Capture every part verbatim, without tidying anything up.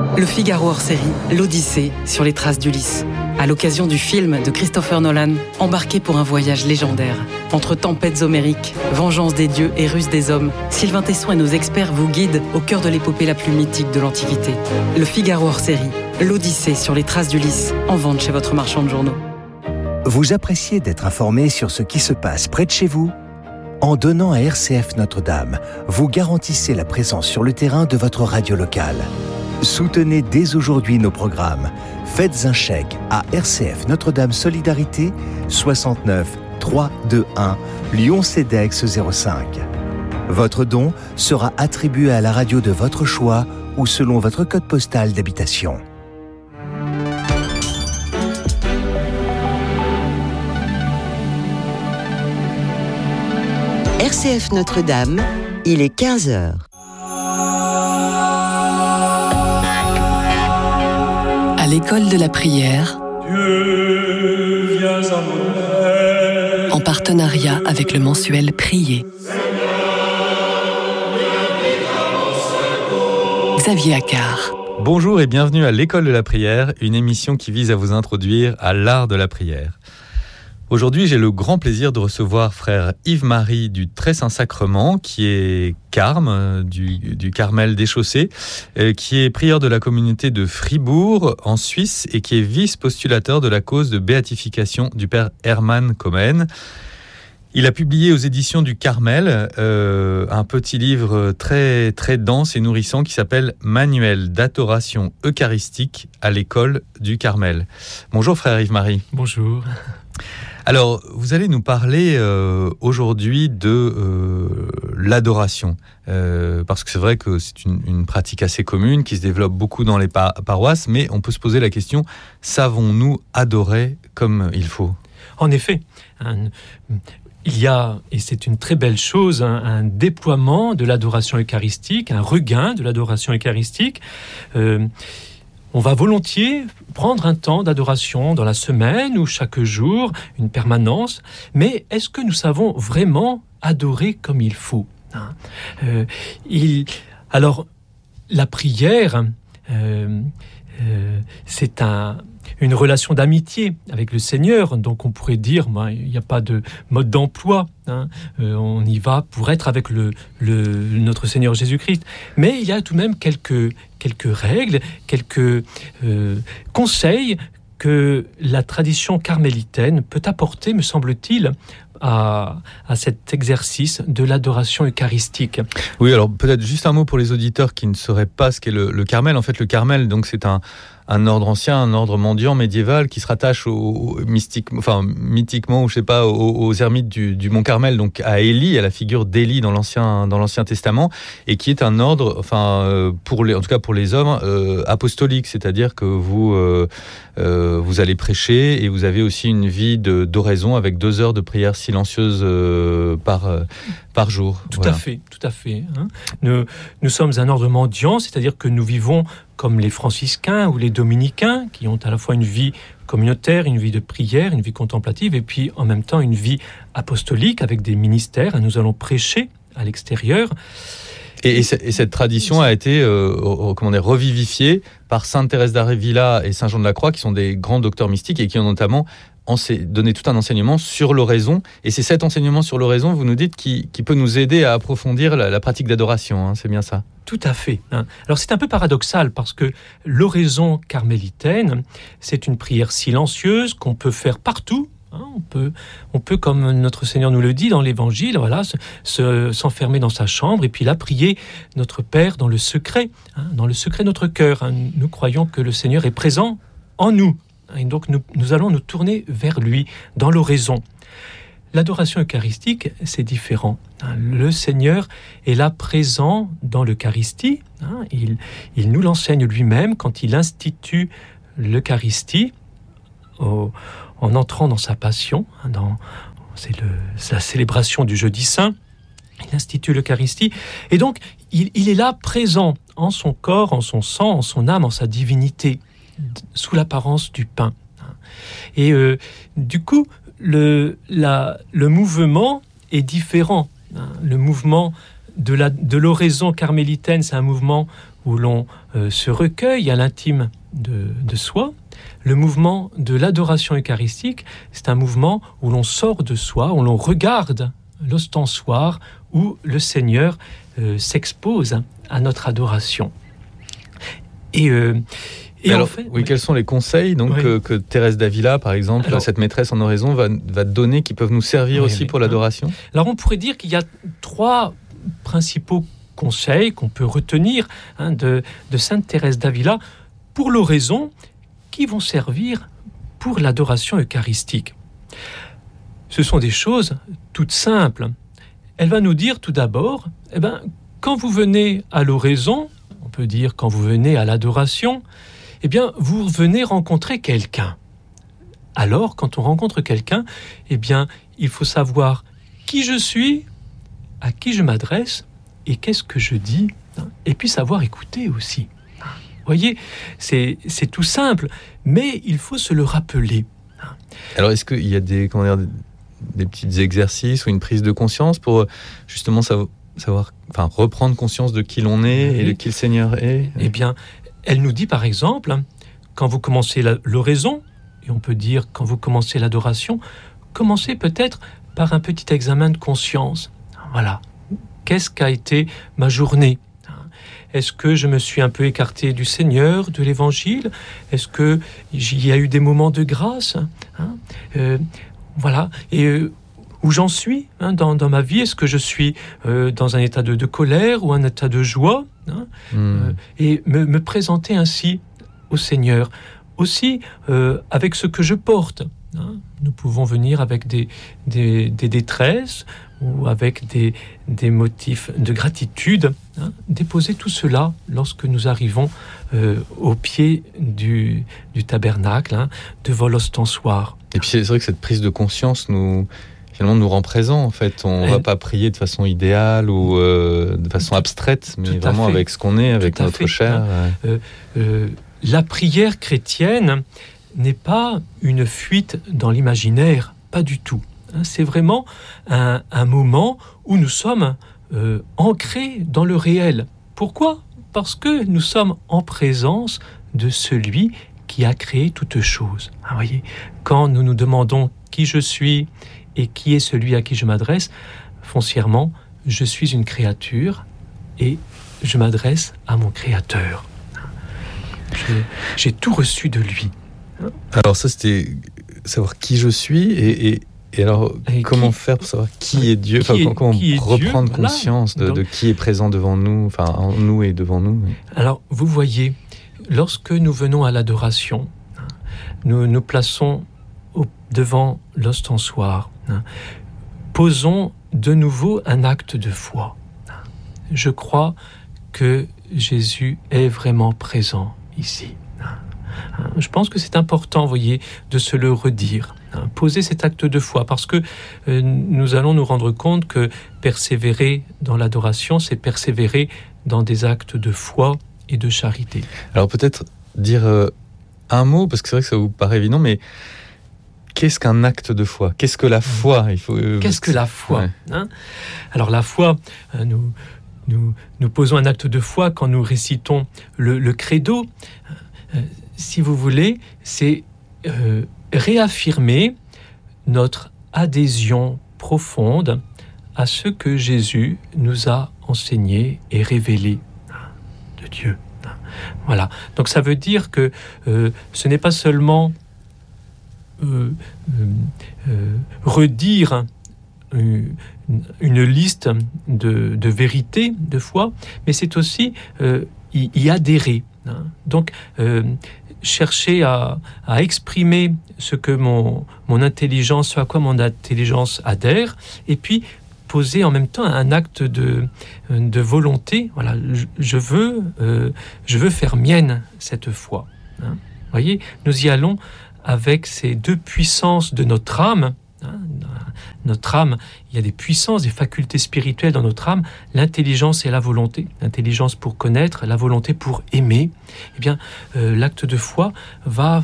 Le Figaro hors série, l'Odyssée sur les traces d'Ulysse. À l'occasion du film de Christopher Nolan, embarqué pour un voyage légendaire. Entre tempêtes homériques, vengeance des dieux et ruse des hommes, Sylvain Tesson et nos experts vous guident au cœur de l'épopée la plus mythique de l'Antiquité. Le Figaro hors série, l'Odyssée sur les traces d'Ulysse, en vente chez votre marchand de journaux. Vous appréciez d'être informé sur ce qui se passe près de chez vous ? En donnant à R C F Notre-Dame, vous garantissez la présence sur le terrain de votre radio locale. Soutenez dès aujourd'hui nos programmes. Faites un chèque à R C F Notre-Dame Solidarité soixante-neuf trois cent vingt-et-un Lyon-Cedex zéro cinq. Votre don sera attribué à la radio de votre choix ou selon votre code postal d'habitation. R C F Notre-Dame, il est quinze heures. À l'école de la prière, Dieu, viens à mon aide. En partenariat avec le mensuel Prier. Xavier Accard. Bonjour et bienvenue à l'école de la prière, une émission qui vise à vous introduire à l'art de la prière. Aujourd'hui, j'ai le grand plaisir de recevoir frère Yves-Marie du Très-Saint-Sacrement, qui est carme du, du Carmel des Chaussées, euh, qui est prieur de la communauté de Fribourg, en Suisse, et qui est vice-postulateur de la cause de béatification du père Hermann Commen. Il a publié aux éditions du Carmel euh, un petit livre très, très dense et nourrissant qui s'appelle « Manuel d'adoration eucharistique à l'école du Carmel ». Bonjour frère Yves-Marie. Bonjour. Alors, vous allez nous parler euh, aujourd'hui de euh, l'adoration, euh, parce que c'est vrai que c'est une, une pratique assez commune qui se développe beaucoup dans les par- paroisses, mais on peut se poser la question, savons-nous adorer comme il faut ? En effet, un, il y a, et c'est une très belle chose, un, un déploiement de l'adoration eucharistique, un regain de l'adoration eucharistique. Euh, On va volontiers prendre un temps d'adoration dans la semaine ou chaque jour, une permanence, mais est-ce que nous savons vraiment adorer comme il faut, hein ? euh, il, Alors, la prière, euh, euh, c'est un... une relation d'amitié avec le Seigneur, donc on pourrait dire, ben, il n'y a pas de mode d'emploi, hein. euh, on y va pour être avec le, le, notre Seigneur Jésus-Christ. Mais il y a tout de même quelques, quelques règles, quelques euh, conseils que la tradition carmélitaine peut apporter, me semble-t-il, à, à cet exercice de l'adoration eucharistique. Oui, alors peut-être juste un mot pour les auditeurs qui ne sauraient pas ce qu'est le, le Carmel. En fait, le Carmel, donc, c'est un, un ordre ancien, un ordre mendiant médiéval qui se rattache au, au mystique, enfin, mythiquement, ou je sais pas, aux, aux ermites du, du Mont Carmel, donc à Élie, à la figure d'Élie dans l'Ancien, dans l'Ancien Testament, et qui est un ordre, enfin, euh, pour les, en tout cas pour les hommes, euh, apostolique, c'est-à-dire que vous, euh, euh, vous allez prêcher et vous avez aussi une vie de, d'oraison avec deux heures de prière silencieuse euh, par, euh, par jour. Tout Voilà. à fait, tout à fait. Hein. Nous, nous sommes un ordre mendiant, c'est-à-dire que nous vivons comme les franciscains ou les dominicains, qui ont à la fois une vie communautaire, une vie de prière, une vie contemplative, et puis en même temps une vie apostolique avec des ministères. Nous allons prêcher à l'extérieur. Et, et, et cette tradition a été euh, comment dire, revivifiée par Sainte Thérèse d'Avila et Saint Jean de la Croix, qui sont des grands docteurs mystiques et qui ont notamment donné tout un enseignement sur l'oraison. Et c'est cet enseignement sur l'oraison, vous nous dites, qui, qui peut nous aider à approfondir la, la pratique d'adoration. Hein, c'est bien ça ? Tout à fait. Hein. Alors c'est un peu paradoxal parce que l'oraison carmélitaine, c'est une prière silencieuse qu'on peut faire partout. Hein, on peut, on peut, comme notre Seigneur nous le dit dans l'Évangile, voilà, se, se, s'enfermer dans sa chambre et puis là prier notre Père dans le secret, hein, dans le secret de notre cœur. Hein. Nous croyons que le Seigneur est présent en nous. Et donc nous, nous allons nous tourner vers lui dans l'oraison. L'adoration eucharistique, c'est différent. Le Seigneur est là présent dans l'Eucharistie. Il, il nous l'enseigne lui-même quand il institue l'Eucharistie au, en entrant dans sa passion. Dans, c'est, le, c'est la célébration du Jeudi Saint. Il institue l'Eucharistie. Et donc, il, il est là présent en son corps, en son sang, en son âme, en sa divinité, sous l'apparence du pain. Et euh, du coup, le, la, le mouvement est différent. Le mouvement de, la, de l'oraison carmélitaine, c'est un mouvement où l'on euh, se recueille à l'intime de, de soi. Le mouvement de l'adoration eucharistique, c'est un mouvement où l'on sort de soi, où l'on regarde l'ostensoir, où le Seigneur euh, s'expose à notre adoration. Et, euh, et alors, en fait, oui, quels sont les conseils donc, oui. que, que Thérèse d'Avila, par exemple, alors, cette maîtresse en oraison, va, va donner, qui peuvent nous servir oui, aussi oui, pour l'adoration ? Alors on pourrait dire qu'il y a trois principaux conseils qu'on peut retenir hein, de, de Sainte Thérèse d'Avila pour l'oraison, qui vont servir pour l'adoration eucharistique. Ce sont des choses toutes simples. Elle va nous dire tout d'abord, eh ben, quand vous venez à l'oraison, on peut dire quand vous venez à l'adoration, eh bien, vous venez rencontrer quelqu'un. Alors, quand on rencontre quelqu'un, eh bien, il faut savoir qui je suis, à qui je m'adresse et qu'est-ce que je dis, hein, et puis savoir écouter aussi. Vous voyez, c'est, c'est tout simple, mais il faut se le rappeler. Alors, est-ce qu'il y a des, comment dire, des, des petits exercices ou une prise de conscience pour justement savoir, savoir enfin, reprendre conscience de qui l'on est oui. et de qui le Seigneur est ? Eh bien, elle nous dit par exemple, quand vous commencez la, l'oraison, et on peut dire quand vous commencez l'adoration, commencez peut-être par un petit examen de conscience. Voilà. Qu'est-ce qu'a été ma journée ? Est-ce que je me suis un peu écarté du Seigneur, de l'Évangile ? Est-ce qu'il y a eu des moments de grâce hein euh, Voilà. Et euh, où j'en suis hein, dans, dans ma vie ? Est-ce que je suis euh, dans un état de, de colère ou un état de joie hein mmh. euh, Et me, me présenter ainsi au Seigneur. Aussi, euh, avec ce que je porte. Hein. Nous pouvons venir avec des, des, des détresses ou avec des, des motifs de gratitude, hein, déposer tout cela lorsque nous arrivons euh, au pied du, du tabernacle, hein, devant l'ostensoir. Et puis c'est vrai que cette prise de conscience nous, finalement, nous rend présents, en fait. On ne va pas prier de façon idéale ou euh, de façon abstraite, mais tout vraiment avec ce qu'on est, avec notre fait, chair. Hein. Euh, euh, la prière chrétienne n'est pas une fuite dans l'imaginaire, pas du tout. C'est vraiment un, un moment où nous sommes euh, ancrés dans le réel. Pourquoi ? Parce que nous sommes en présence de celui qui a créé toutes choses. Ah, voyez, quand nous nous demandons qui je suis et qui est celui à qui je m'adresse, foncièrement, je suis une créature et je m'adresse à mon Créateur. Je, j'ai tout reçu de lui. Alors ça, c'était savoir qui je suis et... et... Et alors, et comment qui, faire pour savoir qui est Dieu, qui est, comment qui est reprendre Dieu, conscience voilà. de, de qui est présent devant nous, enfin en nous et devant nous. Alors, vous voyez, lorsque nous venons à l'adoration, nous nous plaçons au, devant l'ostensoir, hein, posons de nouveau un acte de foi. Je crois que Jésus est vraiment présent ici. Je pense que c'est important, vous voyez, de se le redire. Hein, poser cet acte de foi, parce que euh, nous allons nous rendre compte que persévérer dans l'adoration, c'est persévérer dans des actes de foi et de charité. Alors peut-être dire euh, un mot, parce que c'est vrai que ça vous paraît évident, mais qu'est-ce qu'un acte de foi ? Qu'est-ce que la foi ? Il faut, euh, Qu'est-ce que la foi ouais. hein ? Alors la foi, euh, nous, nous, nous posons un acte de foi quand nous récitons le, le credo. Euh, si vous voulez, c'est euh, réaffirmer notre adhésion profonde à ce que Jésus nous a enseigné et révélé de Dieu. Voilà. Donc ça veut dire que euh, ce n'est pas seulement euh, euh, redire une, une liste de, de vérités de foi, mais c'est aussi euh, y, y adhérer. Hein. Donc, euh, chercher à, à exprimer ce que mon, mon intelligence, ce à quoi mon intelligence adhère, et puis poser en même temps un acte de, de volonté. Voilà, je, je, veux, euh, je veux faire mienne cette foi. Hein. Vous voyez, nous y allons avec ces deux puissances de notre âme. Hein. Notre âme, il y a des puissances, des facultés spirituelles dans notre âme, l'intelligence et la volonté. L'intelligence pour connaître, la volonté pour aimer. Eh bien, euh, l'acte de foi va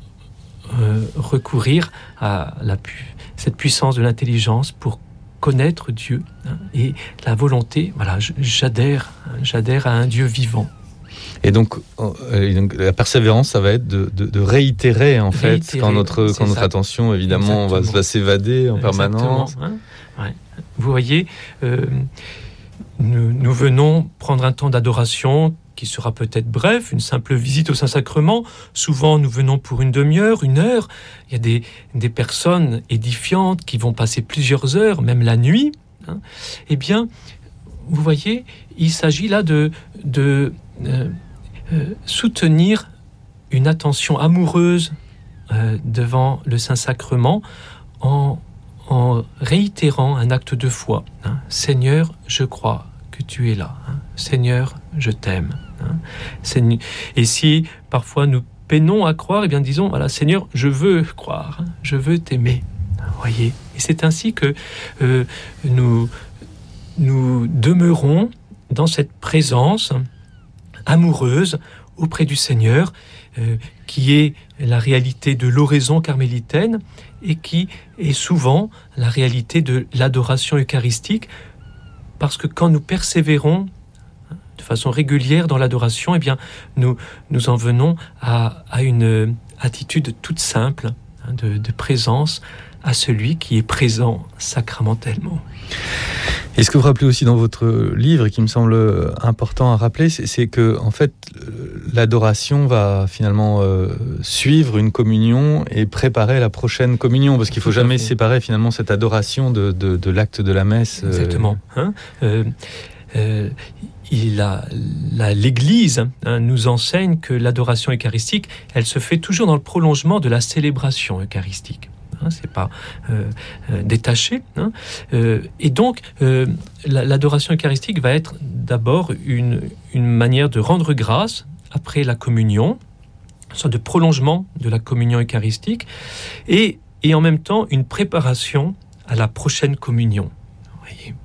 euh, recourir à la pu- cette puissance de l'intelligence pour connaître Dieu. Hein, et la volonté, voilà, j'adhère, j'adhère à un Dieu vivant. Et donc, et donc la persévérance, ça va être de, de, de réitérer en fait Réitérer, quand notre quand notre ça. attention évidemment va, va s'évader en permanence. Hein, ouais. Vous voyez, euh, nous, nous venons prendre un temps d'adoration qui sera peut-être bref, une simple visite au Saint-Sacrement. Souvent, nous venons pour une demi-heure, une heure. Il y a des, des personnes édifiantes qui vont passer plusieurs heures, même la nuit. Hein. Eh bien, vous voyez, il s'agit là de, de euh, euh, soutenir une attention amoureuse euh, devant le Saint-Sacrement en, en réitérant un acte de foi. Hein. Seigneur, je crois que tu es là. Hein. Seigneur, je t'aime. Hein. Seigneur... Et si parfois nous peinons à croire, eh bien disons, voilà, Seigneur, je veux croire, hein. Je veux t'aimer. Voyez. Et c'est ainsi que euh, nous... nous demeurons dans cette présence amoureuse auprès du Seigneur, euh, qui est la réalité de l'oraison carmélitaine et qui est souvent la réalité de l'adoration eucharistique, parce que quand nous persévérons de façon régulière dans l'adoration, eh bien, nous, nous en venons à, à une attitude toute simple hein, de, de présence à celui qui est présent sacramentellement. Et ce que vous rappelez aussi dans votre livre, et qui me semble important à rappeler, c'est, c'est que en fait, l'adoration va finalement euh, suivre une communion et préparer la prochaine communion, parce qu'il ne faut jamais séparer finalement cette adoration de, de, de l'acte de la messe. Exactement. Hein euh, euh, il a, la, l'Église hein, nous enseigne que l'adoration eucharistique, elle se fait toujours dans le prolongement de la célébration eucharistique. Hein, c'est pas euh, euh, détaché. Hein. Euh, et donc, euh, la, l'adoration eucharistique va être d'abord une, une manière de rendre grâce après la communion, une sorte de prolongement de la communion eucharistique, et, et en même temps une préparation à la prochaine communion. Vous voyez.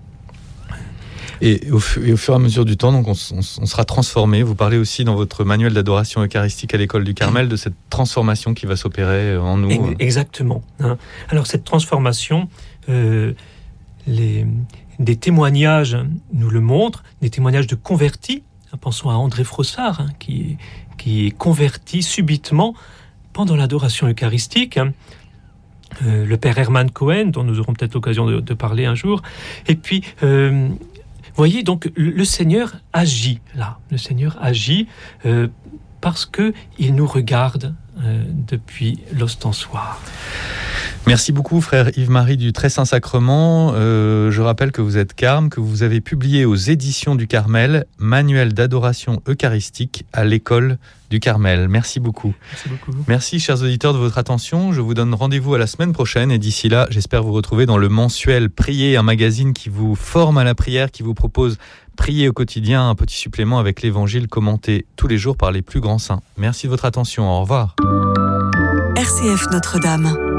Et au, et au fur et à mesure du temps, donc on, on, on sera transformé. Vous parlez aussi dans votre manuel d'adoration eucharistique à l'école du Carmel de cette transformation qui va s'opérer en nous. Exactement. Hein. Alors cette transformation, euh, les, des témoignages nous le montrent, des témoignages de convertis. Pensons à André Frossard, hein, qui, qui est converti subitement pendant l'adoration eucharistique. Hein. Euh, le père Herman Cohen, dont nous aurons peut-être l'occasion de, de parler un jour. Et puis... Euh, Vous voyez, donc le Seigneur agit là. Le Seigneur agit euh, parce qu'il nous regarde euh, depuis l'ostensoir. Merci beaucoup, frère Yves-Marie du Très Saint-Sacrement. Euh, je rappelle que vous êtes carme, que vous avez publié aux éditions du Carmel Manuel d'adoration eucharistique à l'école du Carmel. Merci beaucoup. Merci beaucoup. Merci, chers auditeurs, de votre attention. Je vous donne rendez-vous à la semaine prochaine et d'ici là, j'espère vous retrouver dans le mensuel Prier, un magazine qui vous forme à la prière, qui vous propose Prier au quotidien, un petit supplément avec l'évangile commenté tous les jours par les plus grands saints. Merci de votre attention. Au revoir. R C F Notre-Dame.